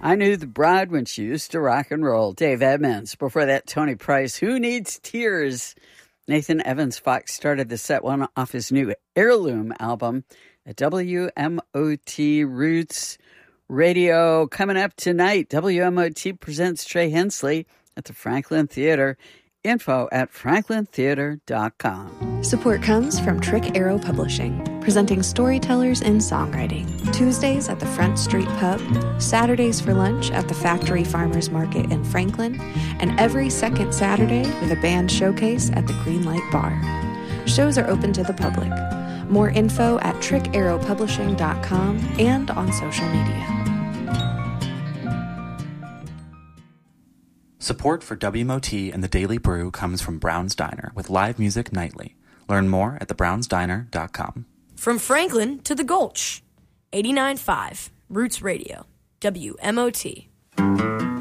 I knew the bride when she used to rock and roll. Dave Edmonds. Before that, Tony Price. Who Needs Tears? Nathan Evans Fox started the set one off his new Heirloom album at WMOT Roots Radio. Coming up tonight, WMOT presents Trey Hensley at the Franklin Theater. Info at franklintheater.com. Support comes from Trick Arrow Publishing, presenting storytellers in songwriting. Tuesdays at the Front Street Pub, Saturdays for lunch at the Factory Farmers Market in Franklin, and every second Saturday with a band showcase at the Greenlight Bar. Shows are open to the public. More info at trickarrowpublishing.com and on social media. Support for WMOT and the Daily Brew comes from Brown's Diner with live music nightly. Learn more at thebrownsdiner.com. From Franklin to the Gulch, 89.5 Roots Radio, WMOT.